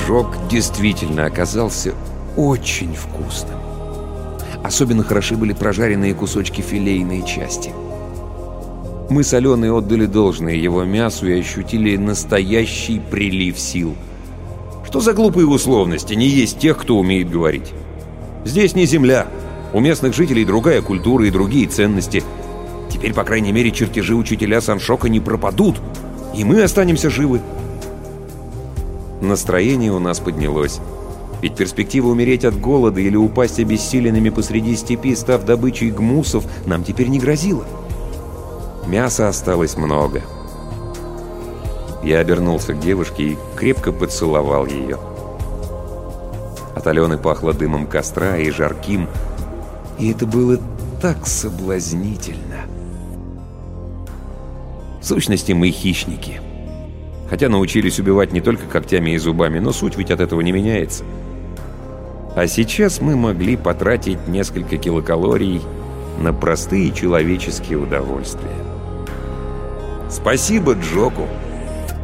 пирожок действительно оказался очень вкусным. Особенно хороши были прожаренные кусочки филейной части. Мы с Аленой отдали должное его мясу и ощутили настоящий прилив сил. Что за глупые условности не есть тех, кто умеет говорить? Здесь не земля. У местных жителей другая культура и другие ценности. Теперь, по крайней мере, чертежи учителя Саншока не пропадут, и мы останемся живы. Настроение у нас поднялось. Ведь перспектива умереть от голода или упасть обессиленными посреди степи, став добычей гмусов, нам теперь не грозила. Мяса осталось много. Я обернулся к девушке и крепко поцеловал ее. От Алены пахло дымом костра и жарким, и это было так соблазнительно. В сущности, мы хищники. Хотя научились убивать не только когтями и зубами, но суть ведь от этого не меняется. А сейчас мы могли потратить несколько килокалорий на простые человеческие удовольствия. Спасибо Джоку.